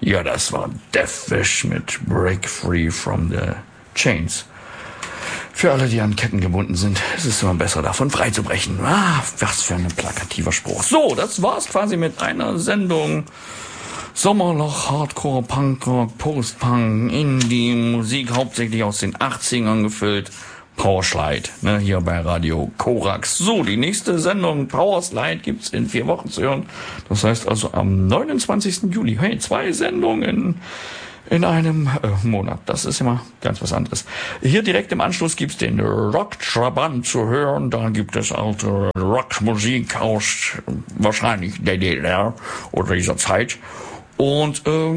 Ja, das war Deathwish mit Break Free from the Chains. Für alle, die an Ketten gebunden sind, ist es immer besser, davon freizubrechen. Was für ein plakativer Spruch. So, das war's quasi mit einer Sendung. Sommerloch, Hardcore, Punkrock, Postpunk, Indie, Musik hauptsächlich aus den 80ern gefüllt. Powerslide, hier bei Radio Korax. So, die nächste Sendung Powerslide gibt's in 4 Wochen zu hören. Das heißt also am 29. Juli. Hey, 2 Sendungen in einem Monat. Das ist immer ganz was anderes. Hier direkt im Anschluss gibt's den Rock-Trabant zu hören. Da gibt es alte Rockmusik aus wahrscheinlich der DDR oder dieser Zeit. Und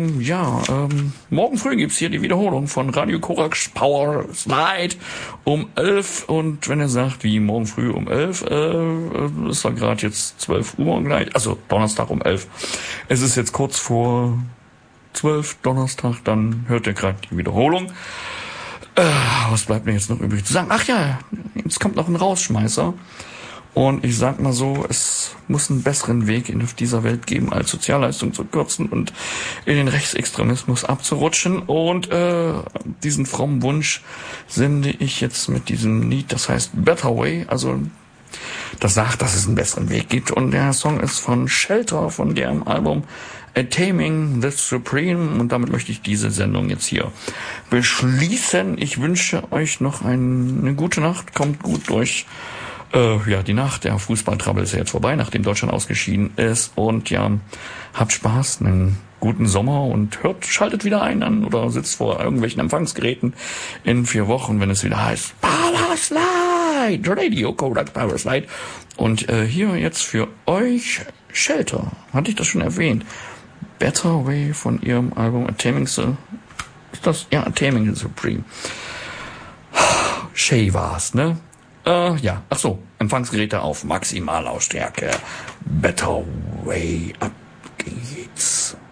morgen früh gibt's hier die Wiederholung von Radio Korax Power Slide um 11. Und wenn ihr sagt, wie morgen früh um 11, ist ja gerade jetzt 12 Uhr gleich, also Donnerstag um 11. Es ist jetzt kurz vor 12 Donnerstag, dann hört ihr gerade die Wiederholung. Was bleibt mir jetzt noch übrig zu sagen? Ach ja, jetzt kommt noch ein Rausschmeißer. Und ich sag mal so, es muss einen besseren Weg auf dieser Welt geben, als Sozialleistung zu kürzen und in den Rechtsextremismus abzurutschen. Und diesen frommen Wunsch sende ich jetzt mit diesem Lied, das heißt Better Way. Also das sagt, dass es einen besseren Weg gibt. Und der Song ist von Shelter, von deren Album A Taming the Supreme. Und damit möchte ich diese Sendung jetzt hier beschließen. Ich wünsche euch noch eine gute Nacht. Kommt gut durch die Nacht. Der Fußballtrouble ist ja jetzt vorbei, nachdem Deutschland ausgeschieden ist. Und ja, habt Spaß, einen guten Sommer und schaltet wieder ein oder sitzt vor irgendwelchen Empfangsgeräten in 4 Wochen, wenn es wieder heißt Powerslide, Radio Korax Powerslide. Und hier jetzt für euch Shelter. Hatte ich das schon erwähnt? Better Way von ihrem Album A Taming the Supreme. Shay war's, ne? Empfangsgeräte auf Maximallautstärke. Better Way, ab geht's.